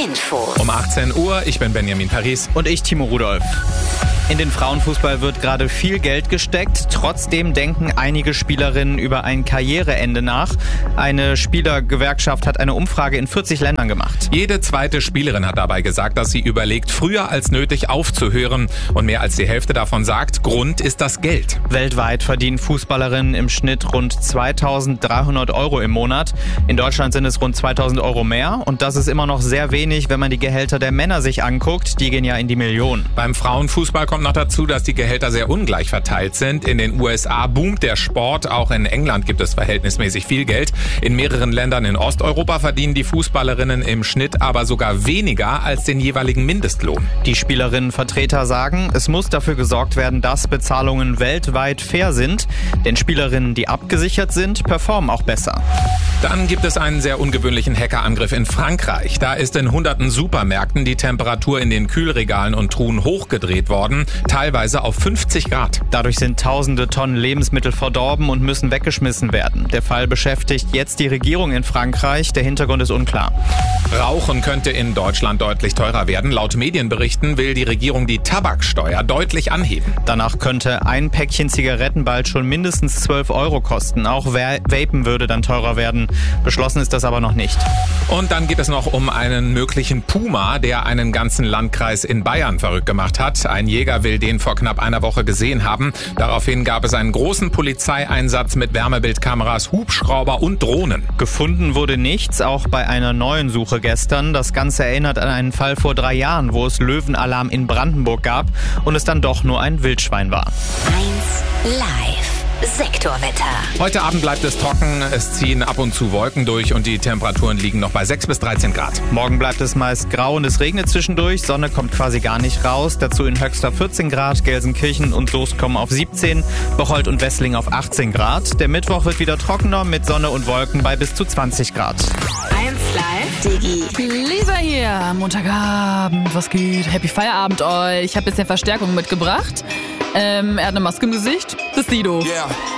Info. Um 18 Uhr, ich bin Benjamin Paris. Und ich, Timo Rudolph. In den Frauenfußball wird gerade viel Geld gesteckt. Trotzdem denken einige Spielerinnen über ein Karriereende nach. Eine Spielergewerkschaft hat eine Umfrage in 40 Ländern gemacht. Jede zweite Spielerin hat dabei gesagt, dass sie überlegt, früher als nötig aufzuhören. Und mehr als die Hälfte davon sagt, Grund ist das Geld. Weltweit verdienen Fußballerinnen im Schnitt rund 2.300 Euro im Monat. In Deutschland sind es rund 2.000 Euro mehr. Und das ist immer noch sehr wenig, wenn man die Gehälter der Männer sich anguckt. Die gehen ja in die Millionen. Beim Frauenfußball kommt noch dazu, dass die Gehälter sehr ungleich verteilt sind. In den USA boomt der Sport. Auch in England gibt es verhältnismäßig viel Geld. In mehreren Ländern in Osteuropa verdienen die Fußballerinnen im Schnitt aber sogar weniger als den jeweiligen Mindestlohn. Die Spielerinnenvertreter sagen, es muss dafür gesorgt werden, dass Bezahlungen weltweit fair sind. Denn Spielerinnen, die abgesichert sind, performen auch besser. Dann gibt es einen sehr ungewöhnlichen Hackerangriff in Frankreich. Da ist in hunderten Supermärkten die Temperatur in den Kühlregalen und Truhen hochgedreht worden, teilweise auf 50 Grad. Dadurch sind tausende Tonnen Lebensmittel verdorben und müssen weggeschmissen werden. Der Fall beschäftigt jetzt die Regierung in Frankreich. Der Hintergrund ist unklar. Rauchen könnte in Deutschland deutlich teurer werden. Laut Medienberichten will die Regierung die Tabaksteuer deutlich anheben. Danach könnte ein Päckchen Zigaretten bald schon mindestens 12 Euro kosten. Auch Vapen würde dann teurer werden. Beschlossen ist das aber noch nicht. Und dann geht es noch um einen möglichen Puma, der einen ganzen Landkreis in Bayern verrückt gemacht hat. Ein Jäger will den vor knapp einer Woche gesehen haben. Daraufhin gab es einen großen Polizeieinsatz mit Wärmebildkameras, Hubschrauber und Drohnen. Gefunden wurde nichts, auch bei einer neuen Suche gestern. Das Ganze erinnert an einen Fall vor 3 Jahren, wo es Löwenalarm in Brandenburg gab und es dann doch nur ein Wildschwein war. 1 Live. Sektorwetter. Heute Abend bleibt es trocken, es ziehen ab und zu Wolken durch und die Temperaturen liegen noch bei 6 bis 13 Grad. Morgen bleibt es meist grau und es regnet zwischendurch. Sonne kommt quasi gar nicht raus. Dazu in Höxter 14 Grad, Gelsenkirchen und Soest kommen auf 17, Bocholt und Wessling auf 18 Grad. Der Mittwoch wird wieder trockener mit Sonne und Wolken bei bis zu 20 Grad. 1 Live. Digi. Lisa hier, Montagabend, was geht? Happy Feierabend euch. Ich habe jetzt eine Verstärkung mitgebracht. Er hat eine Maske im Gesicht. Das ist Sido. Yeah.